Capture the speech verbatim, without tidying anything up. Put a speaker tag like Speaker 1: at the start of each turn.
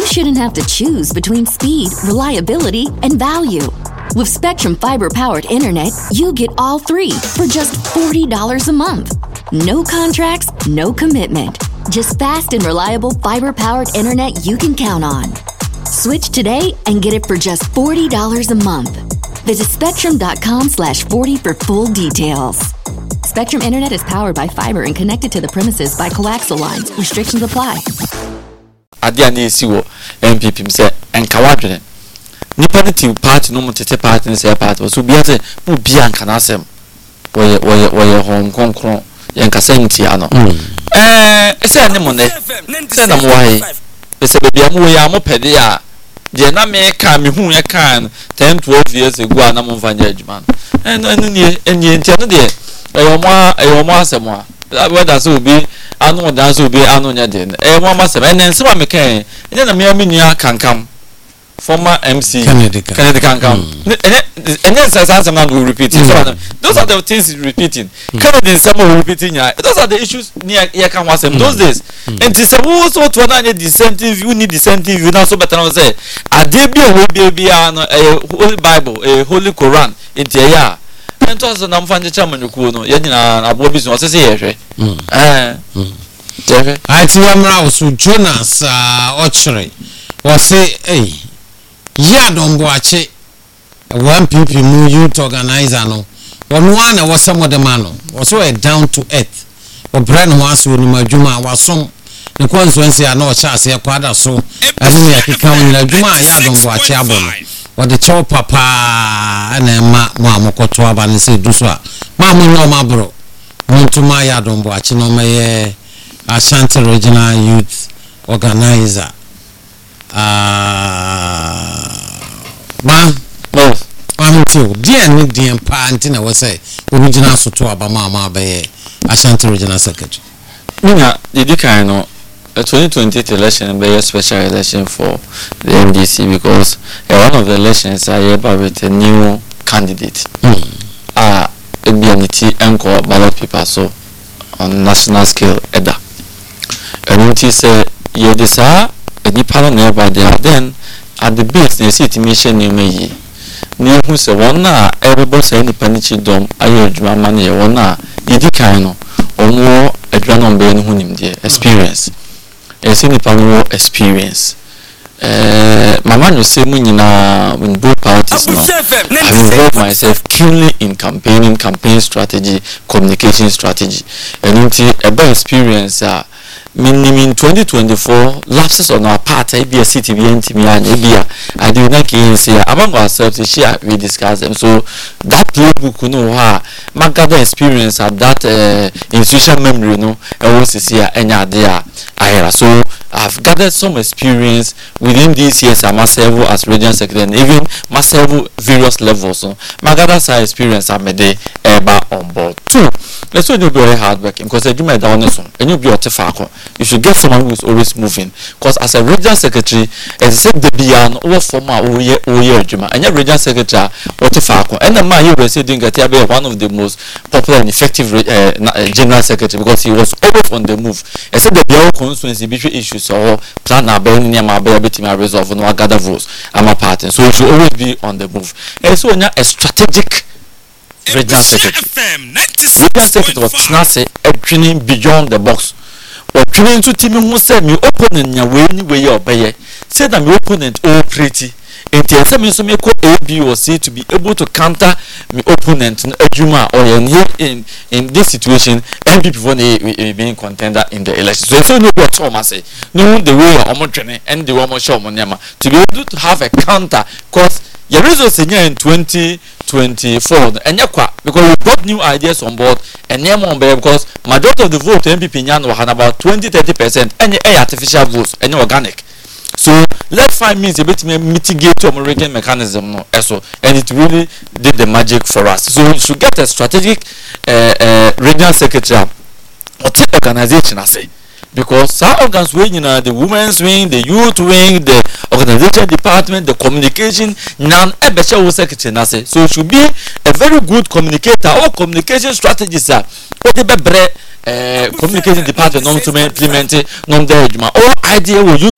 Speaker 1: shouldn't have to choose between speed, reliability, and value. With Spectrum Fiber-powered internet, you get all three for just forty dollars a month. No contracts, no commitment. Just fast and reliable fiber-powered internet you can count on. Switch today and get it for just forty dollars a month. Visit spectrum.com slash 40 for full details. Spectrum Internet is powered by fiber and connected to the premises by coaxial lines. Restrictions apply.
Speaker 2: Adia ni siwo M P P mse enkawadwene. Nipa ne ti party no mutete party ne se party so bia se mu bia nka na asem. Woye woye woye hon konkron yenkasa ntia no. Eh ese ne mo ne. Se na mo wae. Ese bebia mo ya mo pede ya. Je na me ka me hu ya kan ten twelve years ago ana mo mfanya adwuma. Eh no enu nie enye ntia no de. Eyo mo eyo mo asem a. Whether so be anu dance will be anu nya den eh mo ma se na nsema me kan nya na me amenia kankam former M C
Speaker 3: Kennedy
Speaker 2: Kennedy kankam ene ene say some man will repeat it. So those are the things he's repeating. Kennedy some will repeating ya. Those are the issues near ya kan was those days and it say wo so to na the same thing you need the same thing you now so better now say ade bi o bi bi anu holy bible a holy Quran into ya and also na mfanje chama nyuku no ye nyina abobi so se se ye hwe eh jefe
Speaker 3: ati yamra osu Jonas ochre wo se eh ya dombo ache one P P mu youth organizer no wono ana wo samo de mano wo so e down to earth wo brand ho aso ni madwuma wasom ne konsuency ya na o cha ase kwada so anu ya keka wona adwuma ya dombo ache abono what the chop papa and ma mo amokoto aba ne se du so a ma mo no ma bro muntu ma ya dombo achi no me Ashanti Regional Youth Organizer ah ma
Speaker 2: no
Speaker 3: ma mtu dia ni dia pa anti na we say original so to aba ma ma be Ashanti Regional Secretary
Speaker 2: mina didi kan no the twenty twenty-eight election be a special election for the M D C because uh, one of the elections I have with a new candidate. Ah, it be an T encore ballot paper so on national scale eda. And it say you decide any panel nearby there. Then at the base they see it mission you may. Ni who say one na everybody say any panichi dom ayo juma money one na didi kan no omo adwa no be no hunim there experience. Yes, any panel experience. Uh, my man will say, Munina, in both parties now, I've involved myself keenly in campaigning, campaign strategy, communication strategy, and into a better experience. Uh, in twenty twenty-four, lapses on our part, I be a city, be N T M, and I do not say among ourselves to share, we discuss them. So that playbook, you know, ha, my gather experience at that uh, institution memory, you know, and also see any idea. So I've gathered some experience within these years at myself as regional secretary and even myself various levels. So my gathered side experience I made ever on board. Two, let's say you be very hardworking because I do my down and you be a you should get someone who is always moving. Because as a regional secretary, as I said, the beyond over former oh year oh year Juma and your regional secretary what if I and the man you were saying that he one of the most popular and effective uh, general secretary because he was always on the move. I said the beyond constituency between issues or plan na be near my baby team resolve no gather votes am a part so you should always be on the move. And so a strategic regional secretary regional secretary was not say training beyond the box or training to team who said me opponent ya way anyway your bay said that my opponent all pretty in the so make A, B or C to be able to counter my opponent in Ejuma or in in this situation M P P for the being contender in the election. So so no what Thomas say no the way of training and the one show monema to be able to have a counter because your results in twenty twenty-four and yakwa because we brought new ideas on board and name on because majority of the vote M P P nyan had about twenty to thirty percent any artificial votes any organic. So let's find means a bit mitigate to American mechanism no so and it really did the magic for us. So we should get a strategic uh, uh, regional secretary or take organization I say because some organs wing you know the women's wing, the youth wing, the organization department, the communication nan ebesha wo secretary na say so it should be a very good communicator or communication strategist ah what the bebre uh, communication department non to implement non there or idea will you